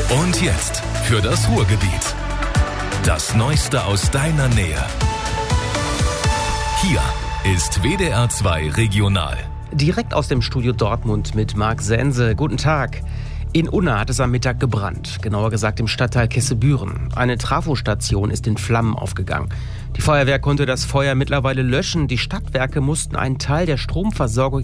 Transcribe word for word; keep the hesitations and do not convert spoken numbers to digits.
Und jetzt für das Ruhrgebiet. Das Neueste aus deiner Nähe. Hier ist W D R zwei Regional. Direkt aus dem Studio Dortmund mit Marc Sense. Guten Tag. In Unna hat es am Mittag gebrannt, genauer gesagt im Stadtteil Kessebüren. Eine Trafostation ist in Flammen aufgegangen. Die Feuerwehr konnte das Feuer mittlerweile löschen. Die Stadtwerke mussten einen Teil der Stromversorgung